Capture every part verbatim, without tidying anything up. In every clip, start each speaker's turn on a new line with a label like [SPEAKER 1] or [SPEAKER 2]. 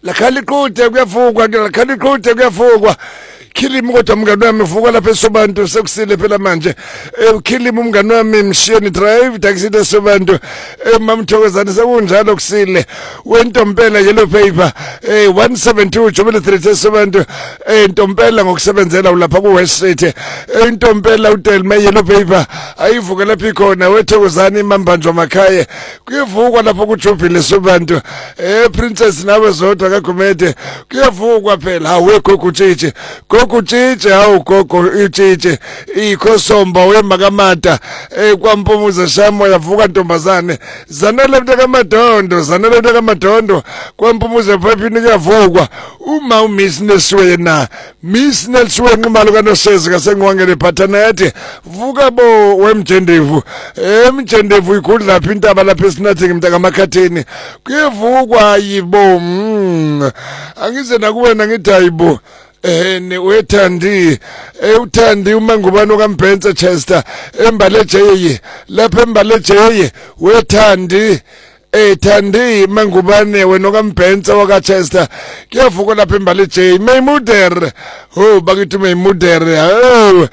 [SPEAKER 1] la khaliquthe kuyafukwa la khaliquthe kuyafukwa Khilima kodwa mngani wami uvuka lapha eSobantu sekusile phela manje Khilima umngani wami mshiyeni drive taxi eSobantu mamthokozana sekunjalo kusile wentompela yellow paper eh one seven two Jobele Street eSobantu eh ntompela ngokusebenzela ulapha ku West Street intompela uTelma yellow paper ayivuka lapha ikhona wethokozana imambanjwa makhaya kuyevukwa lapha ku Jobele eSobantu eh princess nawe zodwa kaGumede kuyevukwa phela hawe gogutshitshe gogutshitshe hawu gogo itshitshe ikhosomba wemakamata eh kwampumuza shamo yavuka ntombazane zanele mntaka madondo zanele mntaka madondo kwampumuza phaphini kuyavukwa uma uMiss Neswena Miss Neswena imali kaNosezi kasengwangele paternity vuka bo wemjendevu emjendevu ikhudla lapha intaba lapha esinathi mntaka makhathini kuyevukwa yibo angize nakuwena ngithi hayibo eh ne wethandi eh uthandi uma ngubani kaMbhenza Chester embale Jey lapha embale Jey wethandi eh thandi mangubane wena kaMbhenza waka Chester kuyavuka lapha embale Jey Maymuder oh bakithi Maymuder oh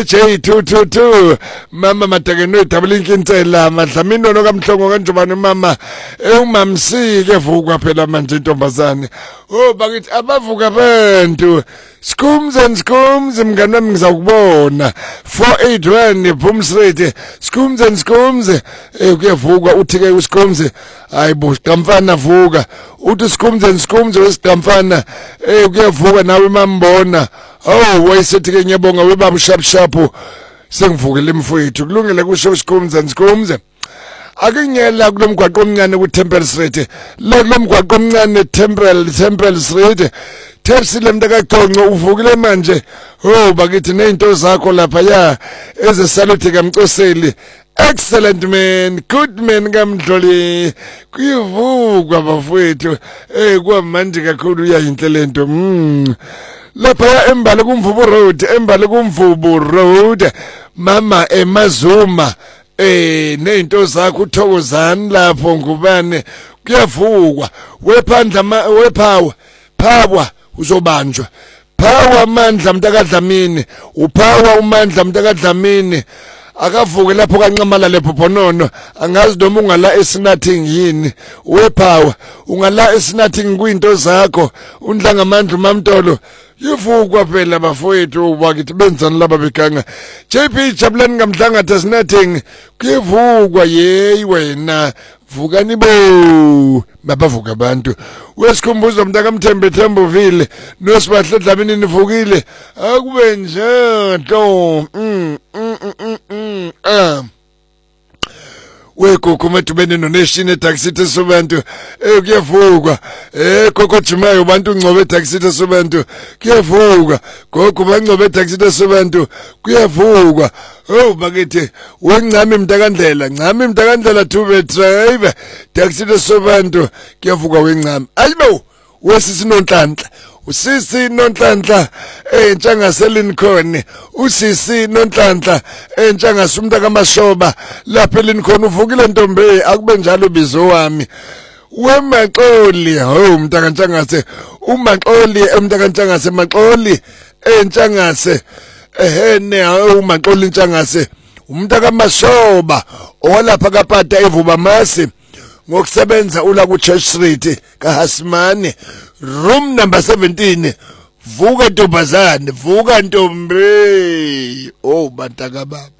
[SPEAKER 1] J two two two mama matekeno double inkintsela madlamino no kaMhlongo kanjobani mama ewumamsike vukwa phela manje intombazane oh bakithi abavuka bantu Skums and Skums mngani wami ngizakubona four eight one Boom Street Skums and Skums eh kuyavukwa uthi ke uSkums hayibo siqamfana vuka uthi Skums and Skums wesiqamfana eh kuyavuka nawe mambona oh wayesethi ke ngiyabonga webaba sharp sharp sengivukile mfowethu kulungile kusho Skums and Skums Akinyela kulomgwaqo omncane ku Temple Street la kulomgwaqo omncane Temple Temple Street Thepsile mntaka Gqonqo uvukile manje oh bakithi nezinto zakho lapha ya eze salute kaMcoseli excellent man good man kaMdloli kuyivukwa bafowethu eh kwamanje kakhulu uyayinhle lento mm lapha embale kumvubu road embale kumvubu road mama eMazuma eh nezinto zakho uthokozani lapho ngubane kuyavukwa wephandla wephawa phawa uzobanjwa phawa amandla mntaka Dlamini uphawa umandla mntaka Dlamini akavuke lapho kanqamala lephophonono angazi noma ungala esinathing yini wephawa ungala esinathing kwinto zakho undla ngamandla mamntolo yivukwa phela bafowethu bakithi benzani laba beganga J P Jabulani ngamdlanga asinathing kuyivukwa yeyi wena vukani bo babavuka abantu wesikhumbuzo mntaka Mthembe Thembovile nosibahle Dlamini nivukile akube njalo mm mm ah wegoko madubene noNation eTaxi eSobantu eh kuyavukwa eh gogo Jimayo bantu ngcobe eTaxi eSobantu kuyavukwa gogo bangcobe eTaxi eSobantu kuyavukwa oh bakithi wengcami mntakandlela ngcami mntakandlela two way drive Taxi eSobantu kuyavukwa wengcami ayibo wesisi nonhlanhla usisi nonhlanhla entsha seLincoln usisi nonhlanhla entsha ngasumnta kaMashoba lapha eLincoln uvukile ntombe akube njalo bizo wami wemaxoli ho mntaka ntshangase umaxoli emntaka ntshangase maxoli entsha ngase ehene ho umaxoli ntshangase umntaka kaMashoba olapha kaPata evuba masi ngokusebenza ula ku Church Street kaHasimani room number seventeen vuka ntombazane vuka ntombe oh bantaka baba